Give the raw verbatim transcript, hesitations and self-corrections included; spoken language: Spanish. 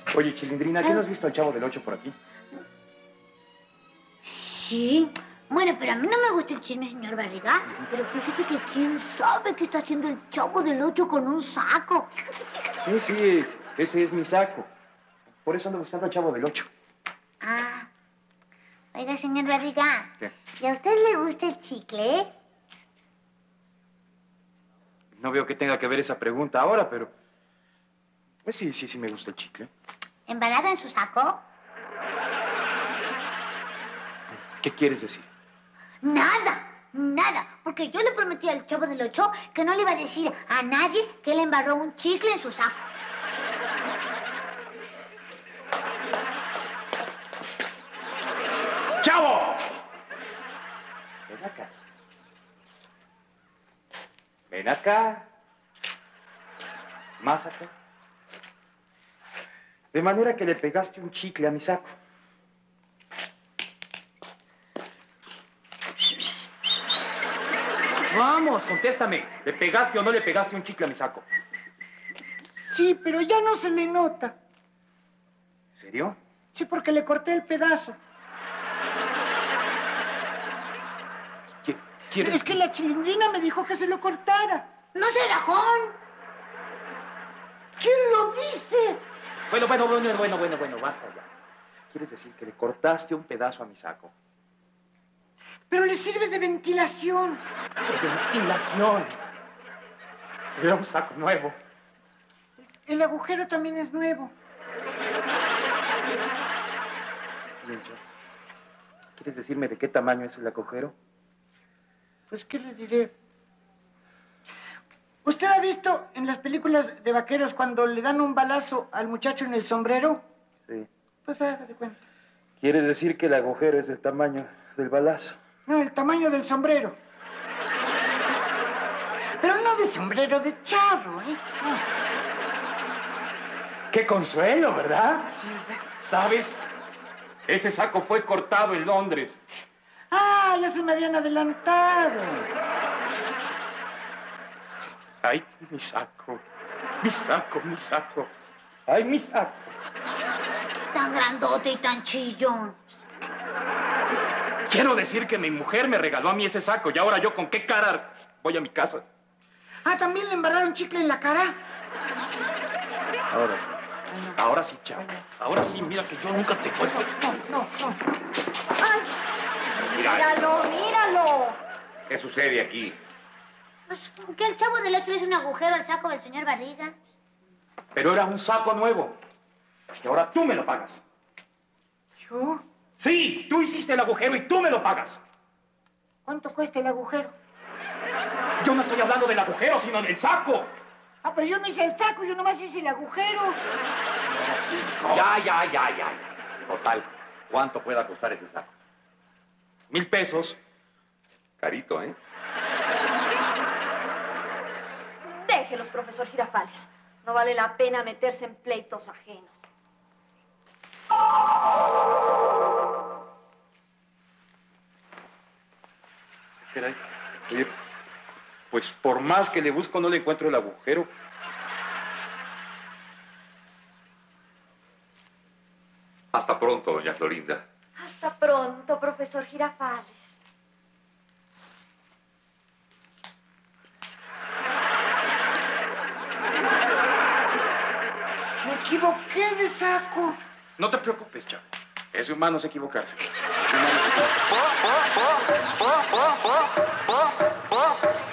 Oye, Chilindrina, ¿qué no has visto al Chavo del Ocho por aquí? Sí. Bueno, pero a mí no me gusta el chisme, señor Barriga. Uh-huh. Pero fíjese que quién sabe qué está haciendo el Chavo del Ocho con un saco. Sí, sí, ese es mi saco. Por eso ando buscando al Chavo del Ocho. Ah. Oiga, señor Barriga. ¿Qué? ¿Y a usted le gusta el chicle? No veo que tenga que ver esa pregunta ahora, pero... Pues sí, sí, sí me gusta el chicle. ¿Embalada en su saco? ¿Qué quieres decir? Nada, nada, porque yo le prometí al Chavo del Ocho que no le iba a decir a nadie que él embarró un chicle en su saco. ¡Chavo! Ven acá. Ven acá. Más acá. De manera que le pegaste un chicle a mi saco. Vamos, contéstame. ¿Le pegaste o no le pegaste un chicle a mi saco? Sí, pero ya no se le nota. ¿En serio? Sí, porque le corté el pedazo. ¿Qué quieres? Es que la Chilindrina me dijo que se lo cortara. ¡No seas rajón! ¿Quién lo dice? Bueno, bueno, bueno, bueno, bueno, bueno, basta ya. ¿Quieres decir que le cortaste un pedazo a mi saco? Pero le sirve de ventilación. ¿De ventilación? Era un saco nuevo. El agujero también es nuevo. Bien, John. ¿Quieres decirme de qué tamaño es el agujero? Pues, ¿qué le diré? ¿Usted ha visto en las películas de vaqueros cuando le dan un balazo al muchacho en el sombrero? Sí. Pues haga de cuenta. ¿Quieres decir que el agujero es del tamaño del balazo? No, el tamaño del sombrero. Pero no de sombrero, de charro, ¿eh? No. ¡Qué consuelo!, ¿verdad? Sí, ¿verdad? ¿Sabes? Ese saco fue cortado en Londres. ¡Ah, ya se me habían adelantado! ¡Ay, mi saco! ¡Mi saco, mi saco! ¡Ay, mi saco! Tan grandote y tan chillón. Quiero decir que mi mujer me regaló a mí ese saco y ahora yo con qué cara voy a mi casa. Ah, ¿también le embarraron chicle en la cara? Ahora sí. Ahora sí, chavo. Ahora sí, mira que yo nunca te cuento. No, no, no. ¡Ay! Mira. ¡Míralo, míralo! ¿Qué sucede aquí? Pues que el Chavo del Ocho le hizo un agujero al saco del señor Barriga. Pero era un saco nuevo. Y ahora tú me lo pagas. ¿Yo? Sí, tú hiciste el agujero y tú me lo pagas. ¿Cuánto cuesta el agujero? Yo no estoy hablando del agujero, sino del saco. Ah, pero yo no hice el saco, yo nomás hice el agujero. No, sí, no. Ya, ya, ya, ya. Total, ¿cuánto pueda costar ese saco? Mil pesos. Carito, ¿eh? Déjelos, profesor Girafales. No vale la pena meterse en pleitos ajenos. Caray. Oye, pues por más que le busco, no le encuentro el agujero. Hasta pronto, doña Florinda. Hasta pronto, profesor Girafales. Me equivoqué de saco. No te preocupes, chavo. Es humano es equivocarse. Es humano es equivocarse.